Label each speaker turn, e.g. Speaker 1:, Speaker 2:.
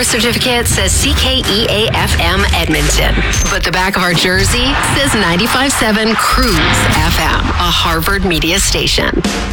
Speaker 1: birth certificate says CKEA-FM Edmonton, but the back of our jersey says 95.7 Cruise FM, a Harvard media station.